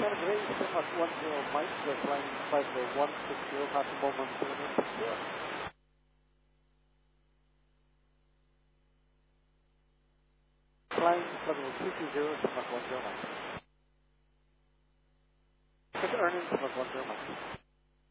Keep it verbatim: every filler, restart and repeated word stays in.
San Gray, at one zero miles, we're flying five four one six zero, possible maintenance six zero. Flying level two two zero, at one zero miles. Good earnings, at one zero miles.